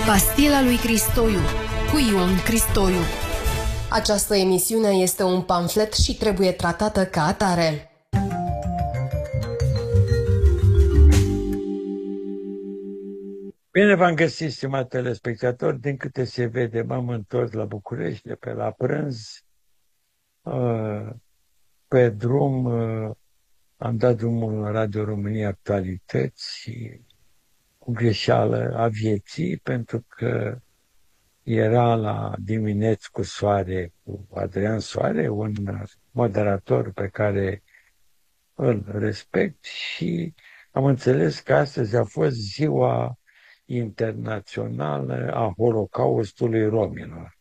Pastila lui Cristoiu cu Ion Cristoiu. Această emisiune este un pamflet și trebuie tratată ca atare. Bine v-am găsit, stimați telespectatori. Din câte se vede, m-am întors la București de pe la prânz. Pe drum am dat drumul la Radio România Actualități cu greșeală a vieții, pentru că era la Dimineți cu Soare, cu Adrian Soare, un moderator pe care îl respect, și am înțeles că astăzi a fost ziua internațională a Holocaustului romilor.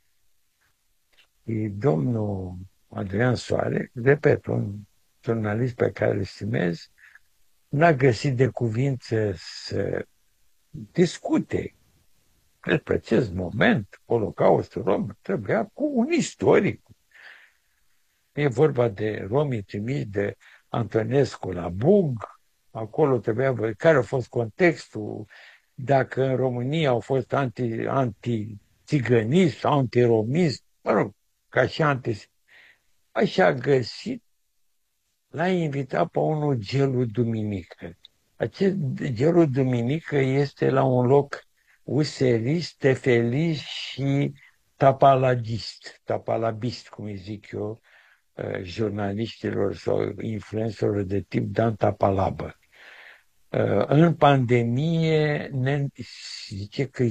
Și domnul Adrian Soare, repet, un jurnalist pe care îl stimez, n-a găsit de cuvință să discute despre acest moment, Holocaustul rom, trebuia cu un istoric. E vorba de romii trimiși de Antonescu la Bug, acolo trebuia care a fost contextul, dacă în România au fost anti-țigănism sau anti-romism, mă rog, ca și Așa a găsit, l-a invitat pe unul Gelu Duminică. Acest Gelu Duminică este la un loc userist, tefelist și tapalabist, cum îi zic eu, jurnaliștilor sau influencerilor de tip Dan Tapalabă. În pandemie, ne zice că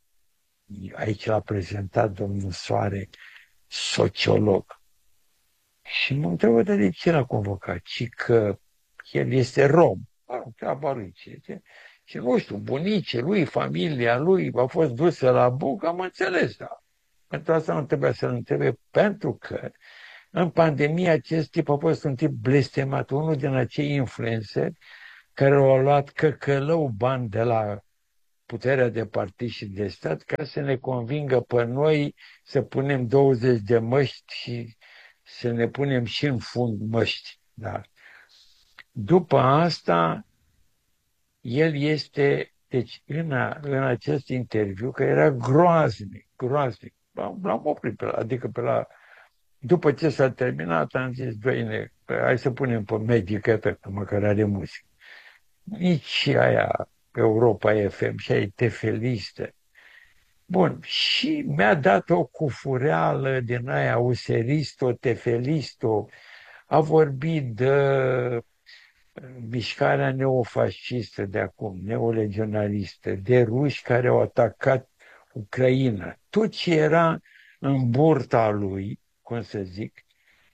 aici l-a prezentat domnul Soare, sociolog. Și mă întrebă de ce l-a convocat, ci că el este rom. Treaba lui. Și nu știu, bunicii lui, familia lui a fost dusă la Bug, am înțeles, da. Pentru asta nu trebuia să-l întrebe, pentru că în pandemie acest tip a fost un tip blestemat, unul din acei influenceri care au luat căcălău bani de la puterea de partid și de stat ca să ne convingă pe noi să punem 20 de măști și să ne punem și în fund măști. Da. După asta, el este, deci în acest interviu, că era groaznic, l-am oprit după ce s-a terminat, am zis, bine, hai să punem pe Magic Effect, măcar are muzică. Nici aia Europa FM și aia tefelistă. Bun, și mi-a dat o cufureală din aia useristo, tefelisto, a vorbit de mișcarea neofascistă de acum, neolegionalistă, de ruși care au atacat Ucraina. Tot ce era în burta lui, cum să zic,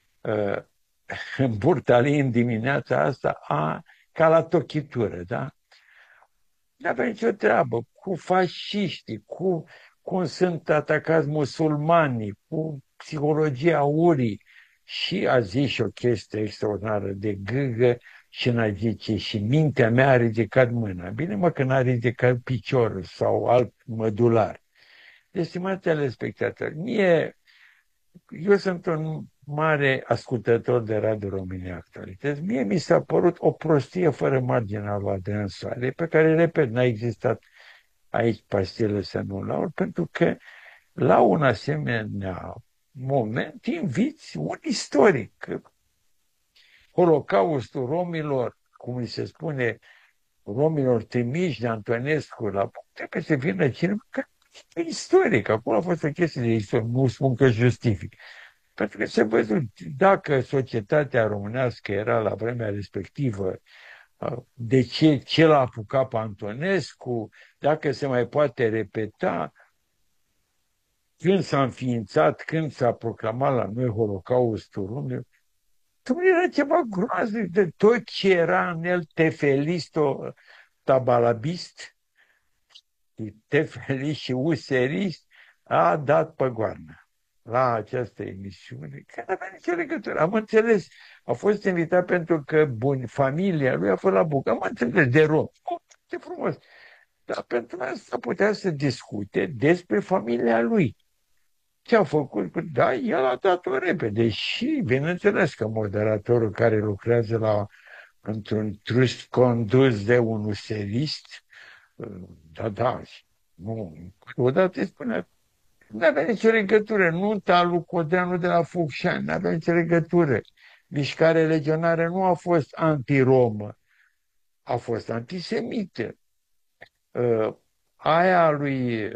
în burta lui în dimineața asta, ca la tochitură, da? Nu avea nicio treabă cu fasciștii, cu cum sunt atacați musulmanii, cu psihologia urii. Și a zis și o chestie extraordinară de gâgă și n-a zice, și mintea mea a ridicat mâna. Bine mă că n-a ridicat piciorul sau alt mădular. Deci, stimați telespectatori, eu sunt un mare ascultător de Radio România Actualități. Mie mi s-a părut o prostie fără margine al lui Adrian Soare, pe care, repet, n-a existat aici pastilă să nu laud, pentru că la un asemenea moment inviți un istoric. Holocaustul romilor, cum îi se spune, romilor trimiși de Antonescu la trebuie să vină cineva că e istoric. Acolo a fost o chestie de istorie, nu spun că justific. Pentru că se văzut, dacă societatea românească era la vremea respectivă, de ce l-a apucat pe Antonescu, dacă se mai poate repeta, când s-a înființat, când s-a proclamat la noi Holocaustul romilor, era ceva groaznic de tot ce era în el tefelisto, tabalabist, tefelist și userist, a dat pe goană la această emisiune, că nu avea nicio legătură. Am înțeles, a fost invitat pentru că familia lui a fost la Buc. Am înțeles, de rom. Ce frumos! Dar pentru asta putea să discute despre familia lui. Ce a făcut? Da, el a dat-o repede și, bineînțeles, că moderatorul care lucrează într-un trust condus de un userist, da, Nu, odată îi spunea, nu avea nicio legătură, nunta lui Codreanu de la Focșani, nu avea nicio legătură. Mișcarea legionară nu a fost anti-romă, a fost antisemită. Aia lui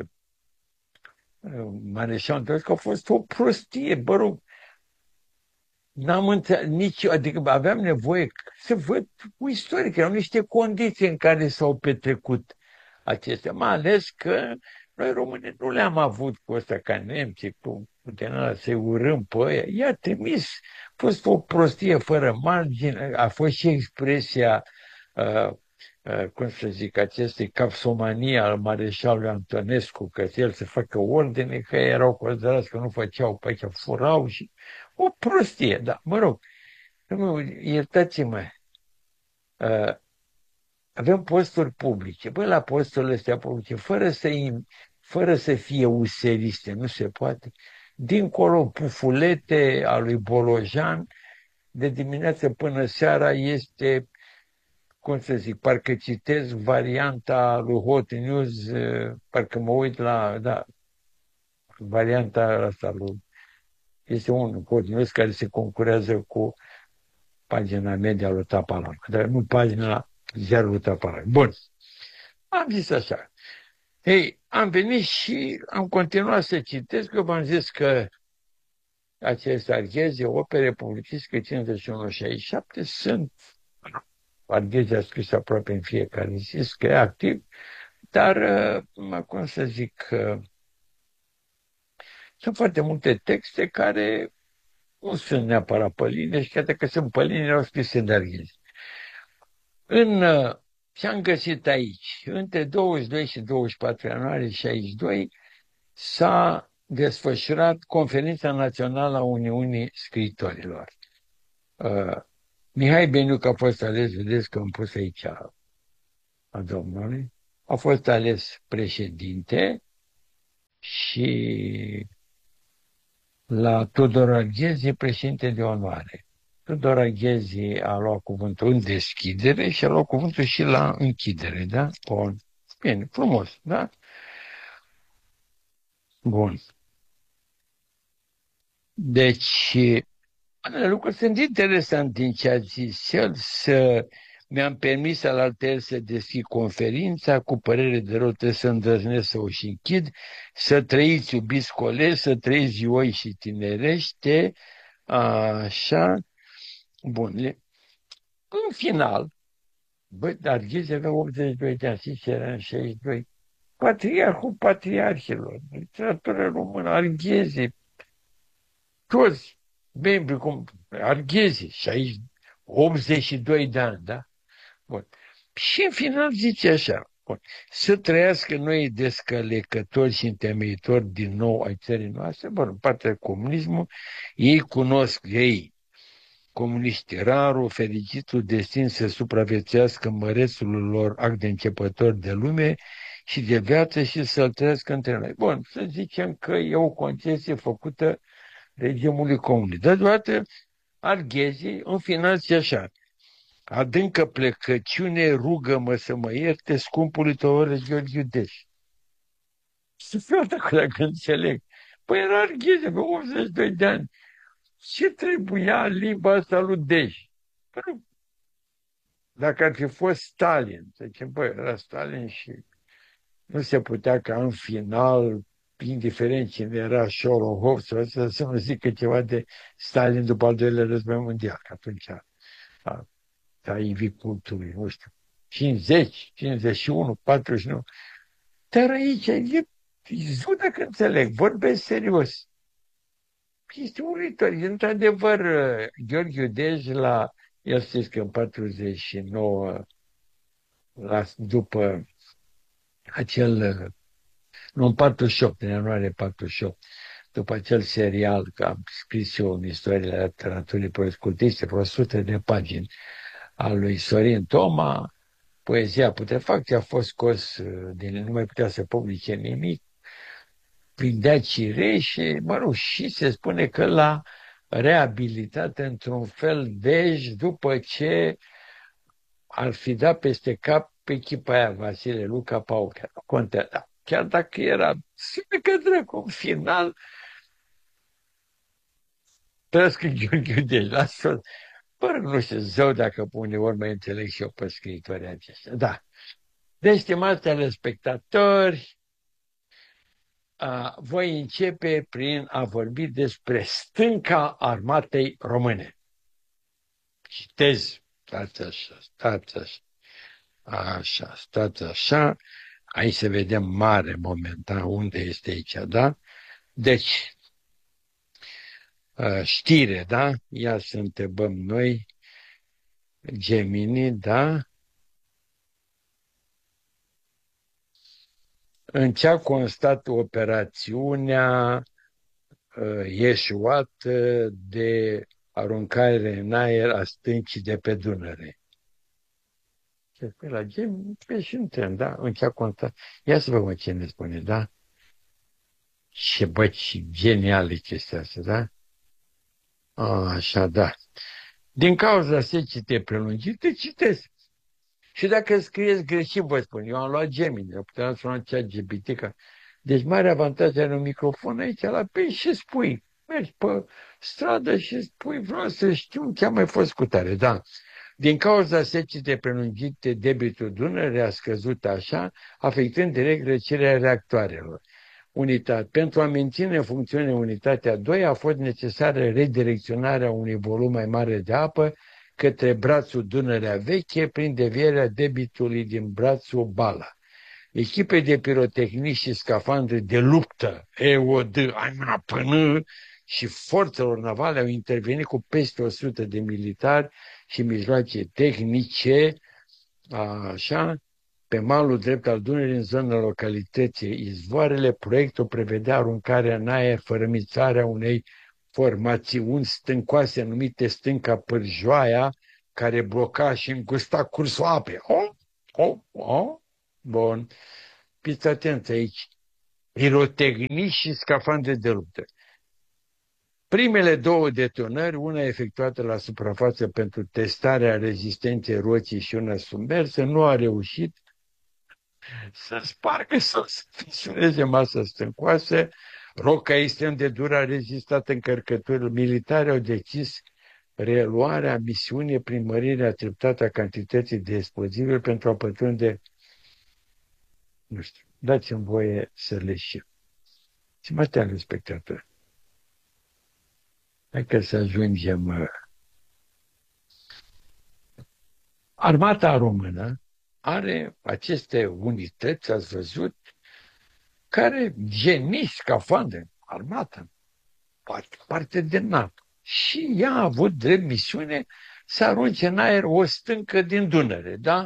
Mareșal Antonescu a fost o prostie, bă rog, n-am înțeles nici, adică aveam nevoie să văd cu istoric, erau niște condiții în care s-au petrecut acestea, mai ales că noi români nu le-am avut cu ăsta ca nemții, cu puterea să-i urâm pe ăia. I-a trimis, a fost o prostie fără margine, a fost și expresia, cum să zic, acestei capsomanii al mareșalului Antonescu, că el să facă ordine, că erau considerați că nu făceau, pe aici furau și o prostie, da, mă rog, iertați-mă, avem posturi publice. Bă, la posturile astea publice, fără să fie useriste, nu se poate. Dincolo, pufulete a lui Bolojan, de dimineață până seara este, cum să zic, parcă citesc varianta lui Hot News, parcă mă uit la, da, varianta asta lui, este un Hot News care se concurează cu pagina media lui Tapalac, dar nu pagina ziarului Tapalac. Bun, am zis așa. Ei, am venit și am continuat să citesc, eu v-am zis că aceste arghezi, opere publicistice 51-67, sunt, arghezi a scris aproape în fiecare zi, scrie activ, dar, cum să zic, sunt foarte multe texte care nu sunt neapărat pe linie și chiar dacă sunt pe linie, au scris de arghezi. Ce am găsit aici? Între 22 și 24 ianuarie 62 s-a desfășurat Conferința Națională a Uniunii Scriitorilor. Mihai Beniuc a fost ales, vedeți că am pus aici a domnului, a fost ales președinte și la Tudor Arghezi președinte de onoare. Tudor Arghezi a luat cuvântul în deschidere și a luat cuvântul și la închidere, da? Bun. Bine, frumos, da? Bun. Deci, unele lucruri sunt interesante din ce a zis el, mi-am permis alaltăieri să deschid conferința, cu părere de rău trebuie să îndrăznesc să o și închid, să trăiți, iubiți colegi, să trăiți zioi și tinerește, așa, bun. În final, băi, Arghezi avea 82 de ani, și era în 62, patriarhul patriarhilor, literatura română, Arghezi, toți membrii cum Arghezi, și aici 82 de ani, da? Bun. Și în final zice așa, bun, să trăiască noi descălecători și întemeitori din nou ai țării noastre, bun, partea comunismul, ei cunosc, ei, comuniști, rarul, fericitul destin să supraviețuiască mărețul lor act de începător de lume și de viață și să-l trăiască între noi. Bun, să zicem că e o concesie făcută regimului comunist. Dar deodată Arghezi, în final, zice așa, adâncă plecăciune, rugă-mă să mă ierte, scumpului tău Gheorghe Iudeș. Să fiu atât dacă înțeleg. Păi era Arghezi, avea 82 de ani. Ce trebuia limba asta lui Deș? Păi, dacă ar fi fost Stalin, să zicem, băi, era Stalin și nu se putea ca în final, indiferent cine era Șorohov, să nu zică ceva de Stalin după al doilea război mondial, că atunci a invit cultului, nu știu, 50, 51, 49. Dar aici e zi dacă înțeleg, vorbesc serios. Este uritor. Într-adevăr, Gheorghe Iudeș, el știți că în 49, după acel, nu, în 48, în ianuarie 48, după acel serial, că am scris eu în istoria literaturii poezcultiste, vreo 100 de pagini, al lui Sorin Toma, Poezia Putrefacție, a fost scos nu mai putea să publice nimic, prindea cireșe, mă rog, și se spune că l-a reabilitat într-un fel Dej după ce ar fi dat peste cap pe echipa aia, Vasile Luca Pauca. Contează. chiar dacă era că dracu, în final, trăiesc în Gheorghe Dej, lasă. Pără, nu știu, zău dacă uneori mai înțeleg și eu pe scriitorii aceștia. Da. Deci, stimați telespectatori, voi începe prin a vorbi despre stânca armatei române. Citez, stați așa, stați așa, așa, stați așa, aici se vede mare momentan unde este aici, da? Deci, știre, da? Ia să întrebăm noi, Gemini, da? În ce a constat operațiunea eșuată de aruncare în aer a stâncii de pe Dunăre? Pe la Gemini, pe și întreb, da? În ce a constat? Ia să vă ce ne spune, da? Ce băci geniale chestia asta, da? Așa, da. Din cauza secetei prelungite, citesc. Și dacă scrieți greșit, vă spun, eu am luat Gemini, eu puteam să luam ChatGPT. Deci mare avantaj are un microfon aici la pe și spui, mergi pe stradă și spui, vreau să știu ce a mai fost cu tare, da. Din cauza secetei prelungite, debitul Dunării a scăzut așa, afectând direct răcirea reactoarelor. Pentru a menține în funcțiune unitatea 2 a fost necesară redirecționarea unui volum mai mare de apă către brațul Dunărea Veche prin devierea debitului din brațul Bala. Echipe de pirotehnici și scafandre de luptă, EOD, ANAPN și forțelor navale au intervenit cu peste 100 de militari și mijloace tehnice, așa, pe malul drept al Dunării, în zona localității Izvoarele. Proiectul prevedea aruncarea în aer fără mițarea unei formațiuni stâncoase numite Stânca Pârjoaia, care bloca și îngusta cursul apei. Bun. Fiți atenți aici. Pirotehnici și scafandre de luptă. Primele două detonări, una efectuată la suprafață pentru testarea rezistenței roții și una submersă, nu a reușit să spargă sau să fisureze masa stâncoasă. Roca extrem de dură a rezistat încărcăturilor. Militari au decis reluarea misiunii prin mărirea treptată a cantității de explozibil pentru a pătrunde. Nu știu, dați-mi voie să le știu. Stimați spectatori, hai că să ajungem. Armata română are aceste unități, ați văzut, care geni scafandre, armată, parte de NATO. Și ea a avut drept misiune să arunce în aer o stâncă din Dunăre, da?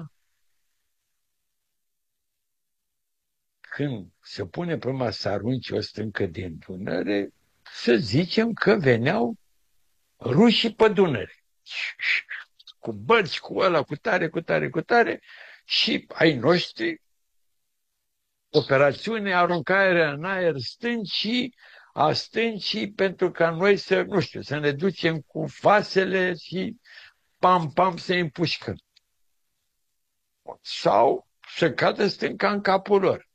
Când se pune problema să arunce o stâncă din Dunăre, să zicem că veneau rușii pe Dunăre. Cu bărci, cu ăla, cu tare, cu tare, cu tare, și ai noștri, operațiune, aruncarea în aer stâncii, pentru ca noi să, nu știu, să ne ducem cu vasele și pam, să îi împușcăm. Sau să cadă stânca în capul lor.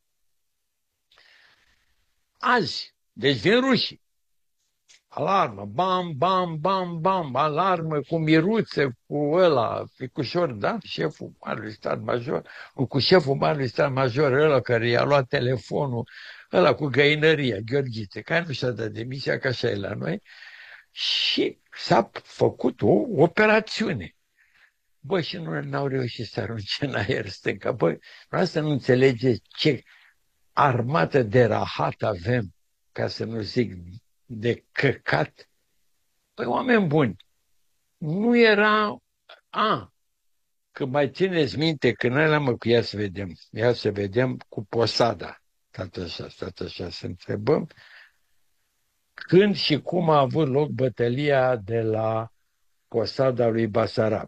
Azi, deci vin rușii. Alarmă, bam, alarmă cu miruță, cu ăla, Picușor, da? Șeful Marelui Stat Major, cu șeful Marelui Stat Major, ăla care i-a luat telefonul, ăla cu găinăria, Gheorghiță, care nu și-a dat demisia, că așa e la noi, și s-a făcut o operațiune. Băi, și nu n-au reușit să arunce în aer stânca. Băi, vreau să nu înțelegeți ce armată de rahat avem, ca să nu zic de căcat. Păi, oameni buni, nu era... că mai țineți minte, că noi l-am cu ia să vedem cu Posada. Stați așa, să întrebăm când și cum a avut loc bătălia de la Posada lui Basarab.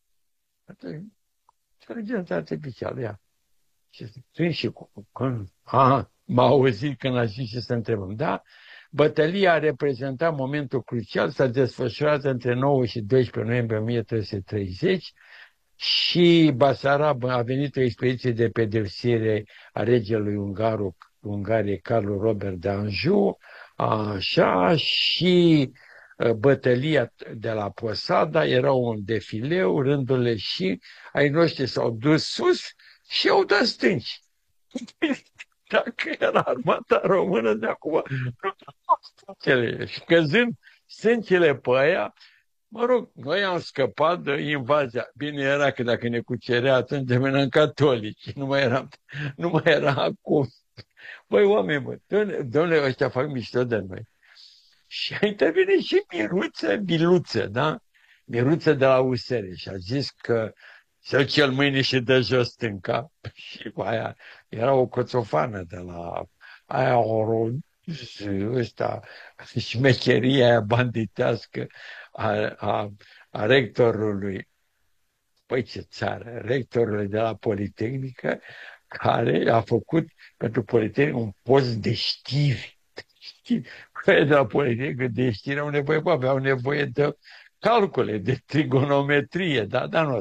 Inteligența artificială, ia. Când și cum? M-a auzit când a zis și să întrebăm, da? Bătălia a reprezentat momentul crucial, s-a desfășurat între 9 și 12 noiembrie 1330, Și Basarab a venit o expediție de pedepsire a regelui Ungariei Carlo Robert de Anjou, așa, și bătălia de la Posada era un defileu, rândurile, și ai noștri s-au dus sus și au dat stânci. Dacă era armata română de acum, stâncele, și căzând stâncile pe aia, mă rog, noi am scăpat de invazia. Bine era că dacă ne cucerea, atunci deveneam catolici. Nu mai era acum. Băi, oameni, bă, domnule, ăștia fac mișto de noi. Și a intervenit și Miluță, da? Miluță de la USR și a zis că să cel mâine și dă jos stânca. Și aia era o coțofană de la aia ăsta, șmecheria aia banditească a rectorului, păi ce țară, rectorului de la Politehnică, care a făcut pentru Politehnică un post de știri. Care de la Politehnică de știri aveau nevoie de calcule, de trigonometrie, da, nu.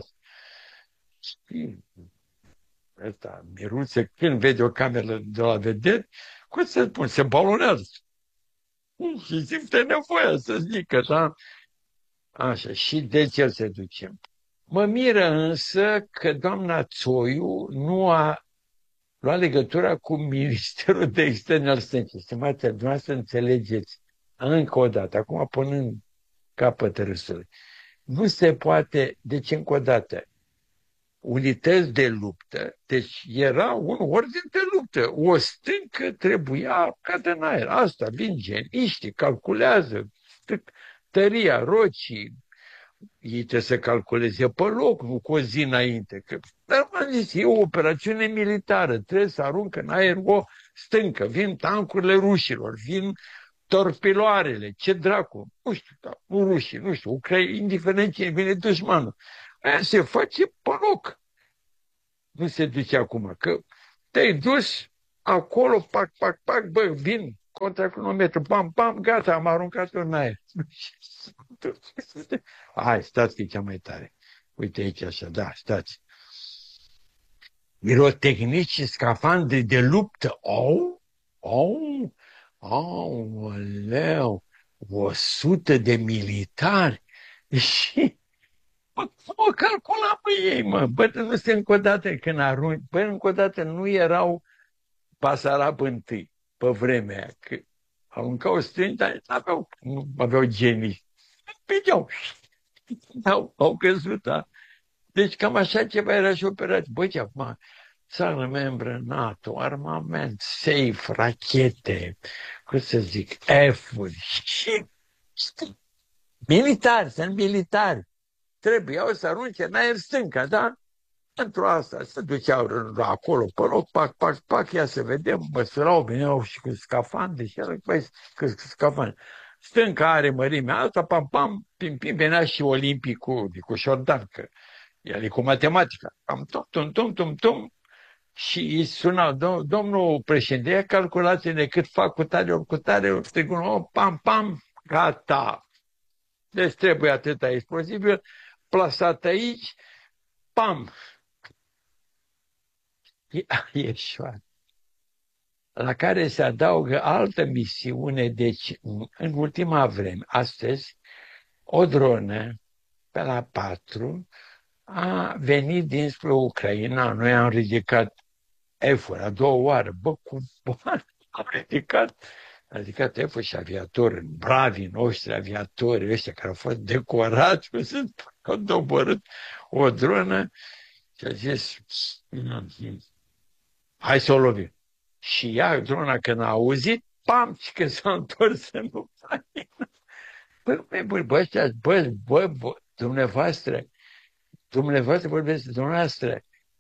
Ăsta, Miruță, când vede o cameră de la vedere, cum să spun, se balonează. Și simte nevoia să zică, da? Așa, și de ce se duce? Mă miră însă că doamna Țoiu nu a luat legătura cu Ministerul de Externe al Stâncii. Stimați, dumneavoastră înțelegeți încă o dată, acum punând capăt râsului. Nu se poate, deci încă o dată, unități de luptă, deci era un ordin de luptă. O stâncă trebuia ca de aer. Asta vin geniști, calculează tăria rocii. Ei trebuie să calculeze pe loc, nu cu o zi înainte. Dar m-am zis, e o operațiune militară, trebuie să aruncă în aer o stâncă. Vin tancurile rușilor, vin torpiloarele, ce dracu, nu știu, da, nu rușii, nu știu, indiferent cine vine dușmanul. Aia se face pe loc. Nu se duce acum, că te-ai dus acolo, pac, pac, pac, bă, vin contra cronometru, pam, pam, gata, am aruncat-o în aer. Hai, stați că e cea mai tare. Uite aici așa, da, stați. Pirotehnici și scafandri de luptă. Leu, 100 de militari. Și cum o calcula pe ei, mă? Bă, nu se încă o dată când arunci. Bă, încă o dată nu erau Basarab întâi, pe vremea aia. Că aruncau strângi, dar nu aveau genii. Vedeau. Au căzut, da? Deci cam așa ceva era și operație. Băi, ce acum, țară membră NATO, armament, safe, rachete, cum să zic, F-uri și militari, sunt militari. Trebuiau să arunce în aer stânca, da? Pentru asta se duceau acolo, pe loc, pac, pac, pac, ia să vedem, măsurau, veneau și cu scafandre și era cu scafandre. Stânca are mărimea asta, pam, pam, pim, pim, venea și olimpicul cu Șordan, că el e cu matematica. Am tum, și îi sunau, domnul președinte, calculați-ne cât fac cu tare, trigonul, pam, pam, gata. Deci trebuie atâta explozibil, plasat aici, pam. Ieșoară. La care se adaugă altă misiune, deci în ultima vreme, astăzi, o dronă pe la 4 a venit dinspre Ucraina, noi am ridicat F-uri a doua oară, bă, cu bani, am ridicat F-uri și aviatori, bravii noștri aviatori, ăștia care au fost decorați, au doborât o dronă și a zis, hai să o lovim. Și ea, drona, când a auzit, pam, și când s-a întors în Ucraina. Bă, dumneavoastră vorbesc, dumneavoastră,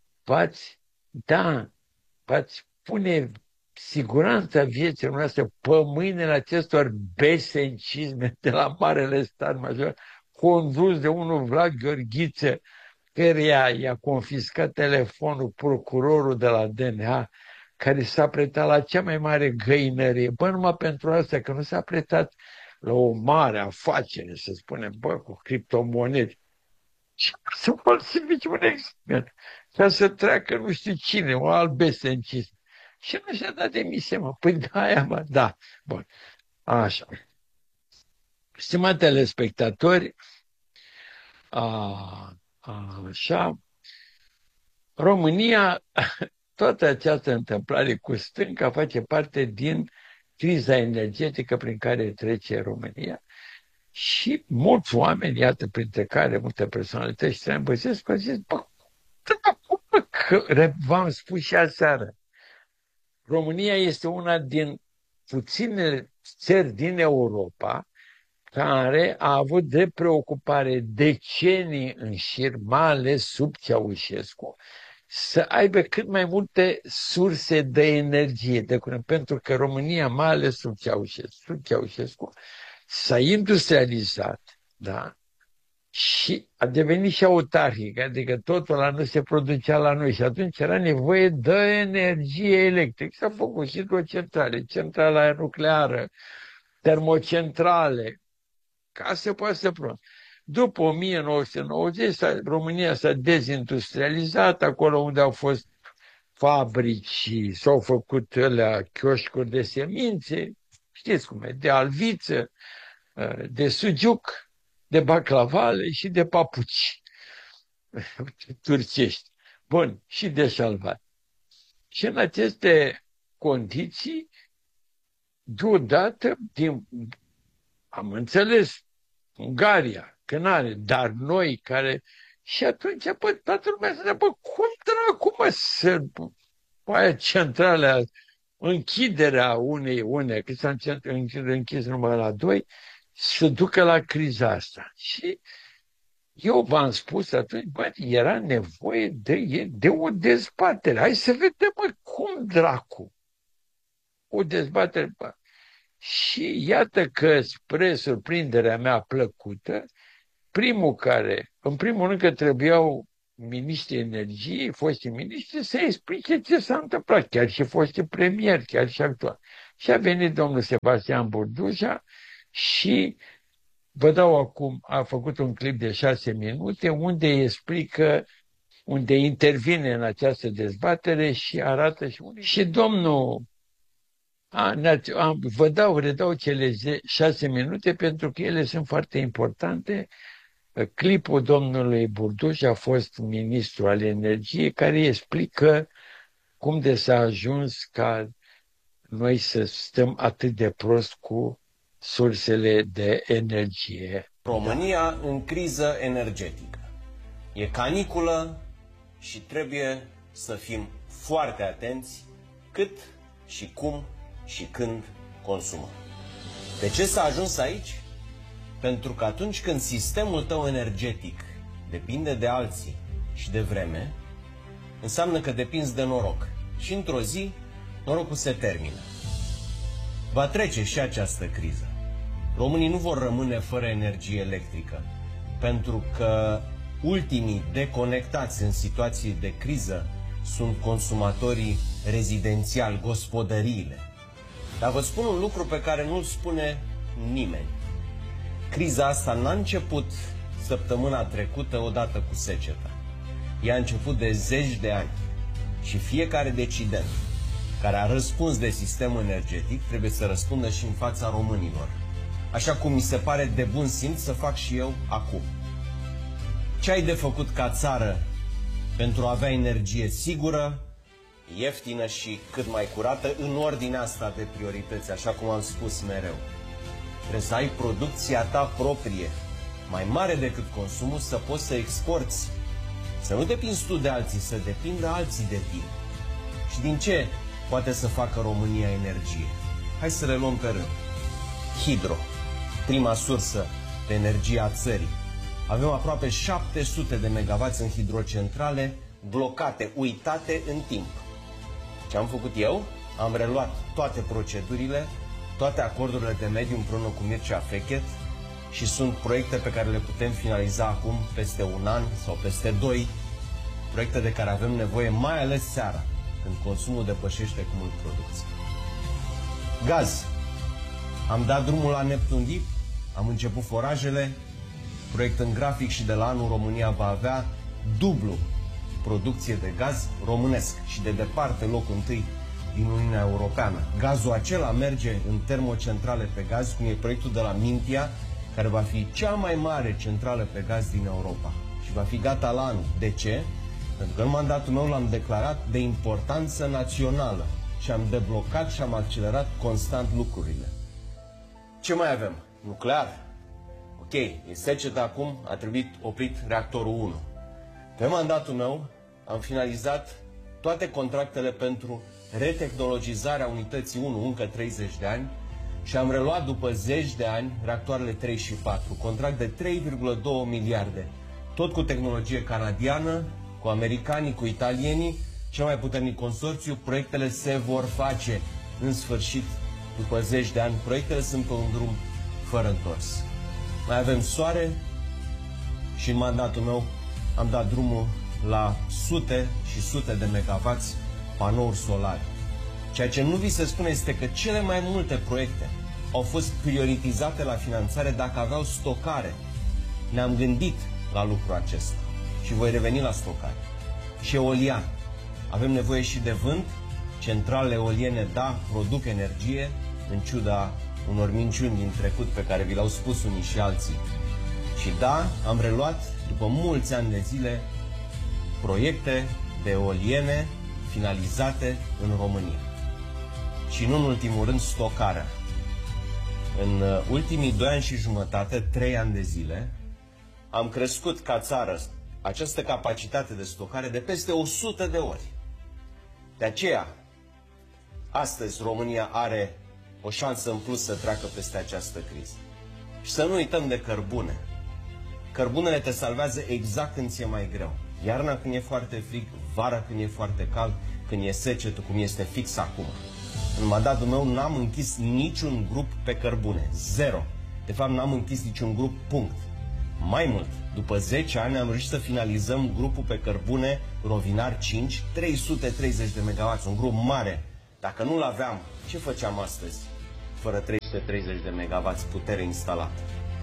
v-ați pune siguranța vieții noastre pe mâinile acestor besencisme de la Marele Stat Major, condus de unul Vlad Gheorghiță, căreia i-a confiscat telefonul procurorul de la DNA, care s-a pretat la cea mai mare găinărie. Bă, numai pentru asta, că nu s-a pretat la o mare afacere, să spunem, bă, cu criptomonede. Și să falsifici un examen ca să treacă nu știu cine, o alt besencist. Și nu și-a dat demisia, mă. Păi da, aia, mă, da. Bun, așa. Stimați telespectatori, așa, România, toată această întâmplare cu stânga face parte din criza energetică prin care trece România. Și mulți oameni, iată, printre care multe personalități străine, băsesc, au zis, bă, că v-am spus și aseară, România este una din puținele țări din Europa care a avut de preocupare decenii în șir, mai ales sub Ceaușescu, să aibă cât mai multe surse de energie, pentru că România, mai ales sub Ceaușescu, s-a industrializat, da? Și a devenit și autarhic, adică totul ăla nu se producea la noi și atunci era nevoie de energie electrică. S-au făcut hidrocentrale, centrala nucleară, termocentrale, ca să poată să producă. După 1990, România s-a dezindustrializat, acolo unde au fost fabrici, s-au făcut alea chioșcuri de semințe, știți cum e, de alviță, de sugiuc, de baclavale și de papuci turcești. Bun, și de șalvat. Și în aceste condiții, deodată, am înțeles, Ungaria, că n-are, dar noi care... Și atunci, bă, toată lumea se întreabă, cum dracu, mă, să... Aia centralea, închiderea unei, că s-a închis numai la 2, să ducă la criza asta. Și eu v-am spus atunci, bă, era nevoie de o dezbatere. Hai să vedem, mă, cum dracu. O dezbatere. Bă. Și iată că, spre surprinderea mea plăcută, în primul rând că trebuiau miniștrii energiei, foștii miniștri, să explice ce s-a întâmplat, chiar și foștii premieri, chiar și actual. Și a venit domnul Sebastian Burduja și vă dau acum, a făcut un clip de 6 minute unde explică, unde intervine în această dezbatere și arată și unde. Și domnul, redau cele 6 minute pentru că ele sunt foarte importante. Clipul domnului Burduș a fost ministru al energiei care explică cum de s-a ajuns ca noi să stăm atât de prost cu sursele de energie. România în criză energetică. E caniculă și trebuie să fim foarte atenți cât și cum și când consumăm. De ce s-a ajuns aici? Pentru că atunci când sistemul tău energetic depinde de alții și de vreme, înseamnă că depinzi de noroc. Și într-o zi, norocul se termină. Va trece și această criză. Românii nu vor rămâne fără energie electrică, pentru că ultimii deconectați în situații de criză sunt consumatorii rezidențiali, gospodăriile. Dar vă spun un lucru pe care nu-l spune nimeni. Criza asta n-a început săptămâna trecută odată cu seceta. Ea a început de zeci de ani și fiecare decident care a răspuns de sistemul energetic trebuie să răspundă și în fața românilor. Așa cum mi se pare de bun simț să fac și eu acum. Ce ai de făcut ca țară pentru a avea energie sigură, ieftină și cât mai curată în ordinea asta de priorități, așa cum am spus mereu? Trebuie să ai producția ta proprie, mai mare decât consumul, să poți să exporți. Să nu depinzi tu de alții, să depindă alții de tine. Și din ce poate să facă România energie? Hai să le luăm pe rând. Hidro, prima sursă de energie a țării. Avem aproape 700 de megawatts în hidrocentrale blocate, uitate în timp. Ce am făcut eu? Am reluat toate procedurile, toate acordurile de mediu împreună cu Mircea Fechet și sunt proiecte pe care le putem finaliza acum peste un an sau peste 2, proiecte de care avem nevoie mai ales seara, când consumul depășește cu mult producție. Gaz. Am dat drumul la Neptun Deep, am început forajele, proiect în grafic și de la anul România va avea dublu producție de gaz românesc și de departe locul întâi din Uniunea Europeană. Gazul acela merge în termocentrale pe gaz, cum e proiectul de la Mintia, care va fi cea mai mare centrală pe gaz din Europa și va fi gata la anul. De ce? Pentru că în mandatul meu l-am declarat de importanță națională și am deblocat și am accelerat constant lucrurile. Ce mai avem? Nuclear? Ok, e secetă acum, a trebuit oprit reactorul 1. Pe mandatul meu am finalizat toate contractele pentru retehnologizarea unității 1, încă 30 de ani, și am reluat după 10 de ani reactoarele 3 și 4, contract de 3,2 miliarde, tot cu tehnologie canadiană, cu americanii, cu italienii, cel mai puternic consorțiu. Proiectele se vor face în sfârșit după 10 de ani. Proiectele sunt pe un drum fără întors. Mai avem soare și în mandatul meu am dat drumul la sute și sute de megavați panouri solare. Ceea ce nu vi se spune este că cele mai multe proiecte au fost prioritizate la finanțare dacă aveau stocare. Ne-am gândit la lucrul acesta și voi reveni la stocare. Și eolian. Avem nevoie și de vânt. Centralele eoliene, da, produc energie, în ciuda unor minciuni din trecut pe care vi le-au spus unii și alții. Și da, am reluat, după mulți ani de zile, proiecte de eoliene finalizate în România. Și nu în ultimul rând, stocarea. În ultimii 2 ani și jumătate, 3 ani de zile, am crescut ca țară această capacitate de stocare de peste 100 de ori. De aceea, astăzi România are o șansă în plus să treacă peste această criză. Și să nu uităm de cărbune. Cărbunele te salvează exact când ți-e mai greu. Iarna când e foarte frig, vara când e foarte cald, când e secetă, cum este fix acum. În mandatul meu n-am închis niciun grup pe cărbune. Zero. De fapt, n-am închis niciun grup, punct. Mai mult, după 10 ani am reușit să finalizăm grupul pe cărbune Rovinar 5, 330 de megawatts, un grup mare. Dacă nu-l aveam, ce făceam astăzi fără 330 de megawatts putere instalată?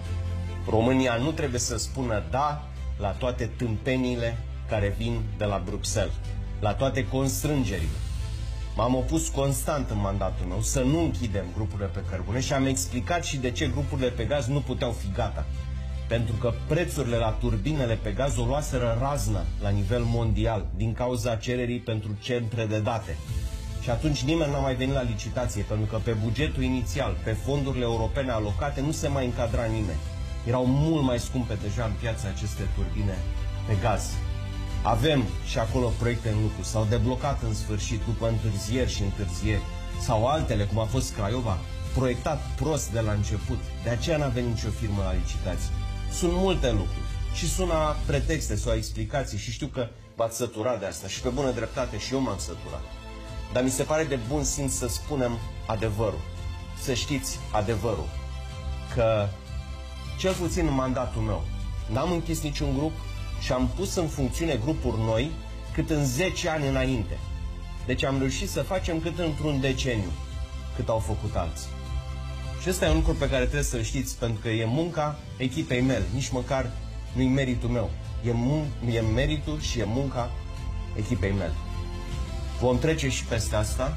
România nu trebuie să spună da la toate tâmpeniile care vin de la Bruxelles, la toate constrângerile. M-am opus constant în mandatul meu să nu închidem grupurile pe cărbune și am explicat și de ce grupurile pe gaz nu puteau fi gata. Pentru că prețurile la turbinele pe gaz o luaseră raznă la nivel mondial din cauza cererii pentru centre de date. Și atunci nimeni n-a mai venit la licitație, pentru că pe bugetul inițial, pe fondurile europene alocate, nu se mai încadra nimeni. Erau mult mai scumpe deja în piață aceste turbine pe gaz. Avem și acolo proiecte în lucru, s-au deblocat în sfârșit după întârzieri și întârzieri, sau altele, cum a fost Craiova, proiectat prost de la început. De aceea n-a venit nicio firmă la licitație. Sunt multe lucruri și sună pretexte sau explicații și știu că v-ați săturat de asta și pe bună dreptate și eu m-am săturat. Dar mi se pare de bun simț să spunem adevărul, să știți adevărul, că cel puțin în mandatul meu n-am închis niciun grup și am pus în funcțiune grupuri noi cât în 10 ani înainte. Deci am reușit să facem cât într-un deceniu, cât au făcut alții. Și ăsta e un lucru pe care trebuie să-l știți, pentru că e munca echipei mele, nici măcar nu-i meritul meu. E meritul și e munca echipei mele. Vom trece și peste asta.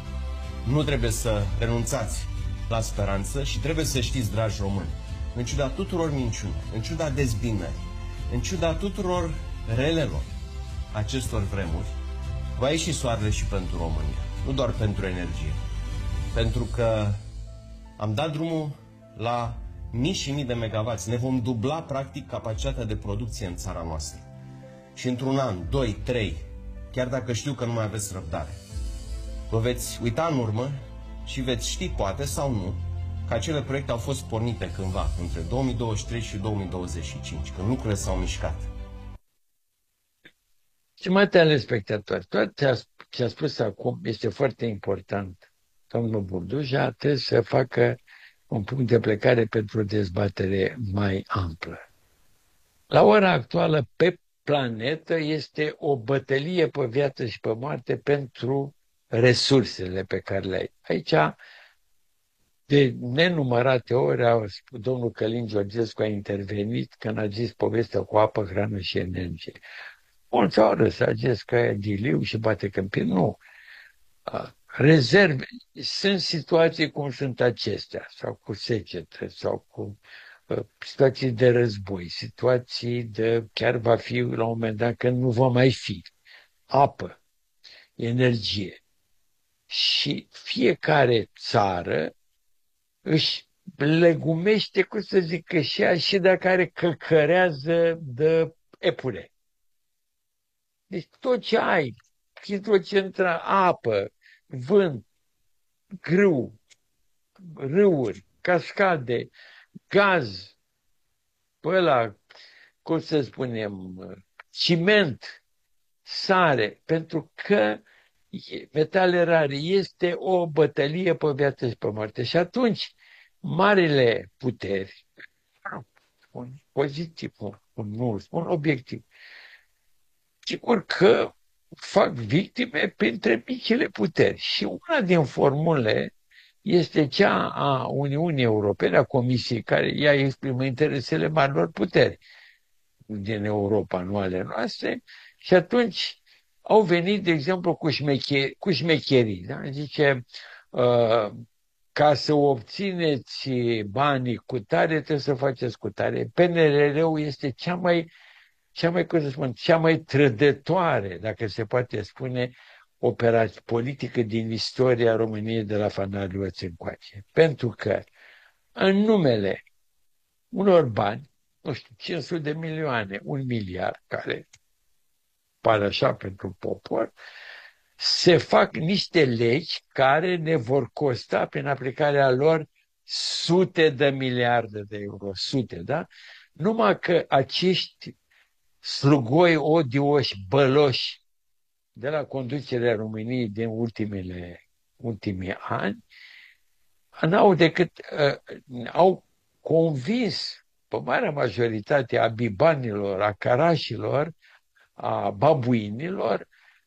Nu trebuie să renunțați la speranță și trebuie să știți, dragi români, în ciuda tuturor minciuni, în ciuda dezbinării, în ciuda tuturor relelor acestor vremuri, va ieși soarele și pentru România, nu doar pentru energie. Pentru că am dat drumul la mii și mii de megawatts. Ne vom dubla, practic, capacitatea de producție în țara noastră. Și într-un an, 2, 3, chiar dacă știu că nu mai aveți răbdare, vă veți uita în urmă și veți ști, poate sau nu, că acele proiecte au fost pornite cândva, între 2023 și 2025, când lucrurile s-au mișcat. Stimate telespectatori, tot ce a spus acum este foarte important. Domnul Burduja trebuie să facă un punct de plecare pentru o dezbatere mai amplă. La ora actuală, pe planetă, este o bătălie pe viață și pe moarte pentru resursele pe care le ai. Aici De nenumărate ori domnul Călin Georgescu a intervenit când a zis povestea cu apă, hrană și energie. Mulți au râs, a zis că e diliu și bate câmpii. Nu. Rezerve. Sunt situații cum sunt acestea, sau cu secetă, sau cu situații de război, situații de chiar va fi la un moment dat când nu va mai fi apă, energie. Și fiecare țară își legumește, cum să zic, și dacă are căcărează de epure. Deci tot ce ai, hidrocentră, apă, vânt, grâu, râuri, cascade, gaz, ăla, cum să spunem, ciment, sare, pentru că metale rare este o bătălie pe viață și pe moarte. Și atunci, marile puteri, spun pozitiv, nu spun obiectiv, sigur că fac victime printre micile puteri. Și una din formule este cea a Uniunii Europene, a Comisiei, care ea exprimă interesele marilor puteri din Europa, nu ale noastre, și atunci au venit, de exemplu, cu șmecherii. Da? Zice, ca să obțineți banii cu tare, trebuie să faceți cu tare. PNRR-ul este cea mai trădătoare, dacă se poate spune, operație politică din istoria României de la Fanaliuăți încoace. Pentru că în numele unor bani, nu știu, 500 de milioane, 1 miliard, care pare așa pentru popor, se fac niște legi care ne vor costa prin aplicarea lor sute de miliarde de euro, sute, da? Numai că acești slugoi odioși, băloși de la conducerea României din ultimii ani, n-au decât, au convins pe marea majoritate a bibanilor, a carașilor, a babuinilor,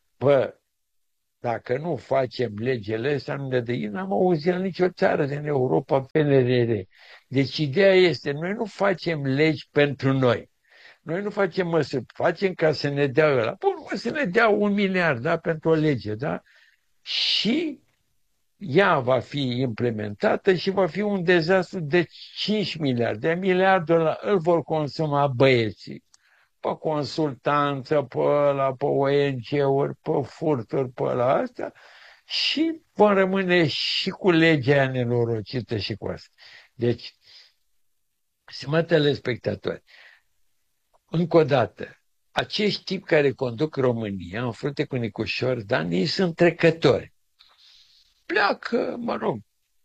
dacă nu facem legile astea, nu ne dă. N-am auzit la nicio țară din Europa PNRR. Deci ideea este, noi nu facem legi pentru noi. Noi nu facem măsuri, facem ca să ne dea ăla. Bun, să ne dea 1 miliard, da, pentru o lege, da? Și ea va fi implementată și va fi un dezastru de 5 miliarde. Miliardul ăla îl vor consuma băieții. Pe consultanță, pe ăla, pe ONG-uri, pe furturi, pe ăla, astea, și vom rămâne și cu legea nenorocită și cu asta. Deci, stimați telespectatori, încă o dată, acești tipi care conduc România, în frunte cu Nicușor Dan, ei sunt trecători. Pleacă, mă rog,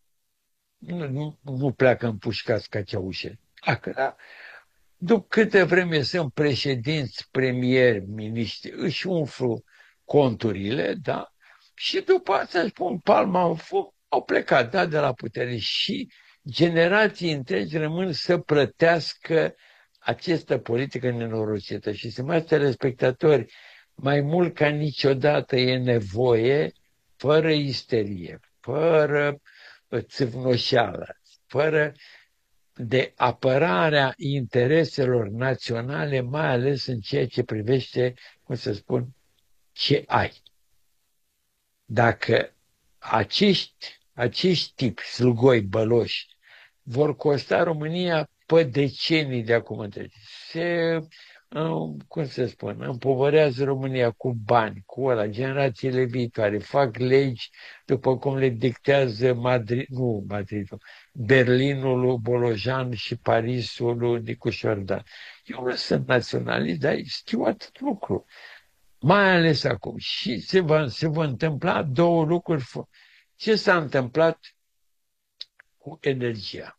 nu pleacă împușcați ca ceaușe. Pleacă, da? După câte vreme sunt președinți, premieri, miniștri, își umflu conturile, da? Și după asta își pun palma în foc, au plecat, da, de la putere. Și generații întregi rămân să plătească această politică nenorocită. Și, stimați telespectatori, mai mult ca niciodată e nevoie, fără isterie, fără țâvnoșeală, fără de apărarea intereselor naționale, mai ales în ceea ce privește, cum să spun, ce ai. Dacă acești tipi slugoi băloși vor costa România pe decenii de acum întregi. Cum să spun, împovărează România cu bani, cu ăla, generațiile viitoare, fac legi după cum le dictează Berlinul, Bolojan și Parisul, Nicușor Dan. Eu nu sunt naționalist, dar știu atât lucru. Mai ales acum. Și se va întâmpla două lucruri. Ce s-a întâmplat cu energia?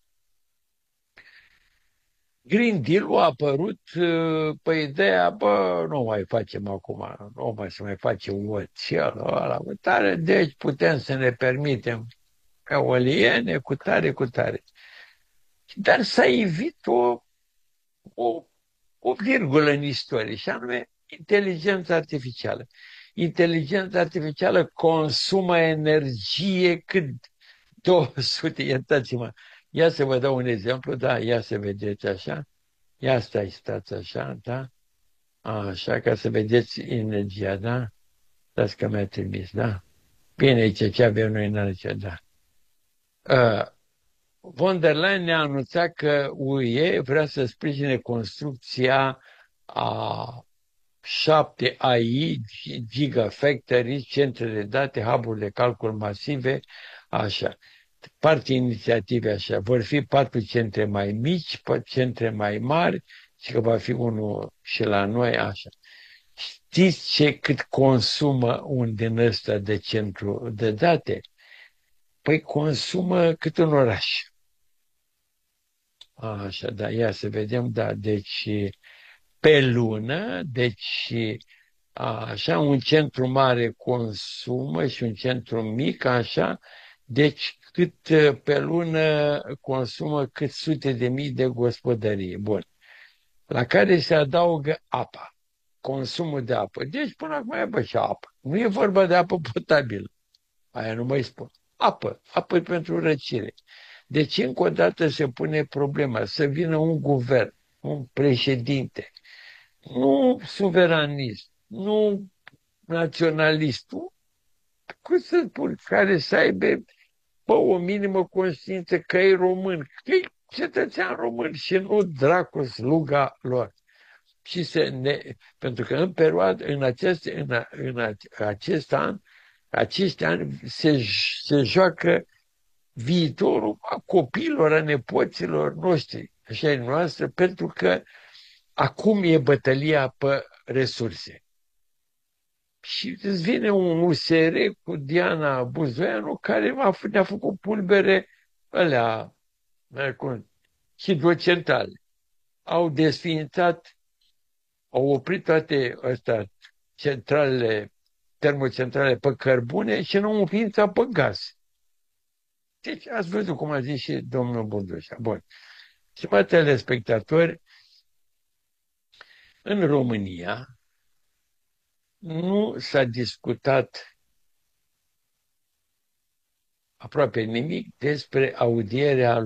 Green Deal-ul a apărut pe ideea, nu mai facem acum, nu mai se mai face oțel, ăla, tare, deci putem să ne permitem eoliene cu tare, cu tare. Dar s-a evit o virgulă în istorie, și anume inteligența artificială. Inteligența artificială consumă energie cât 200, iertați-mă. Ia să vă dau un exemplu, da, ia să vedeți așa. Ia stați așa, da? Așa, ca să vedeți energia, da? Dați că mi-a trimis, da? Bine, aici ce avem noi în aici, da. Von der Leyen ne-a anunțat că UE vrea să sprijine construcția a 7 AI, gigafactories, centre de date, hub-uri de calcul masive, așa. Parte inițiative așa. Vor fi 4 centre mai mici, 4 centre mai mari și că va fi unul și la noi, așa. Știți cât consumă un din ăsta de centru de date? Păi consumă cât un oraș. Așa, da, ia să vedem, da, deci pe lună, deci așa, un centru mare consumă și un centru mic, așa, deci cât pe lună consumă cât sute de mii de gospodării. Bun. La care se adaugă apa, consumul de apă. Deci până acum e și apă. Nu e vorba de apă potabilă. Aia nu mai spun. Apă pentru răcire. Deci încă o dată se pune problema să vină un guvern, un președinte, nu suveranist, nu naționalist, cum să spun, care să aibă o minimă conștiință că e român, că e cetățean român și nu dracu sluga lor. Și pentru că în perioadă, în acest an, acești ani se joacă viitorul a copiilor, a nepoților noștri, așa e noastră, pentru că acum e bătălia pe resurse. Și îți vine un USR cu Diana Buzoianu care ne-a făcut pulbere alea hidrocentrale. Au desființat, au oprit toate astea centralele, termocentrale pe cărbune și nu au înființat pe gaz. Deci ați văzut cum a zis și domnul Bundușa. Bun. Și mă, telespectatori, în România nu s-a discutat aproape nimic despre audierea